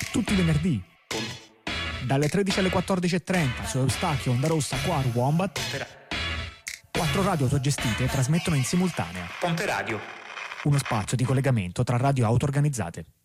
tutti i venerdì, dalle 13 alle 14.30 su Eustachio, Onda Rossa, Quaru, Wombat. 4 radio autogestite trasmettono in simultanea. Ponte Radio. Uno spazio di collegamento tra radio auto-organizzate.